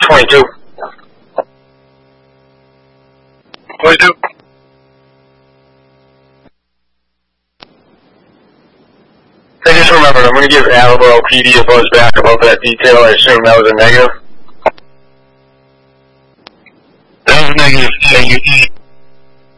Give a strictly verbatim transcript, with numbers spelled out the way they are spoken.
twenty-two. twenty-two. I just remembered, I'm going to give Attleboro P D a buzz back about that detail. I assume that was a negative. That was negative. Yeah, you,